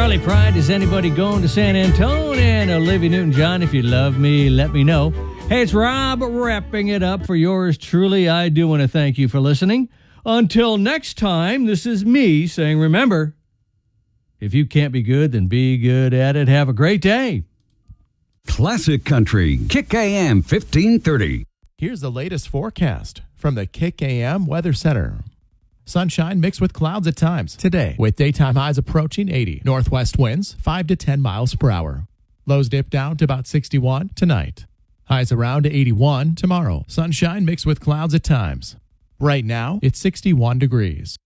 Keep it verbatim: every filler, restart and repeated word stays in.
Charlie Pride, is anybody going to San Antonio? And Olivia Newton-John, if you love me, let me know. Hey, it's Rob wrapping it up for yours truly. I do want to thank you for listening. Until next time, this is me saying, remember, if you can't be good, then be good at it. Have a great day. Classic Country, Kick A M fifteen thirty. Here's the latest forecast from the Kick A M Weather Center. Sunshine mixed with clouds at times today, with daytime highs approaching eighty. Northwest winds five to ten miles per hour. Lows dip down to about sixty-one tonight. Highs around to eighty-one tomorrow. Sunshine mixed with clouds at times. Right now, it's sixty-one degrees.